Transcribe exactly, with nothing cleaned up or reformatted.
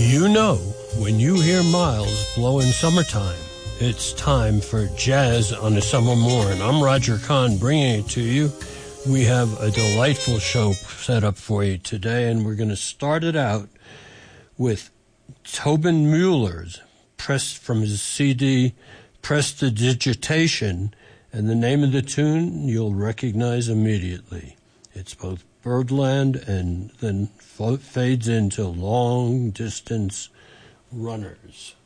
You know, when you hear Miles blowing summertime, it's time for Jazz on a Summer Morn. I'm Roger Kahn bringing it to you. We have a delightful show set up for you today, and we're going to start it out with Tobin Mueller's pressed from his C D Prestidigitation, and the name of the tune you'll recognize immediately. It's both Birdland and then fades into Long Distance Runners.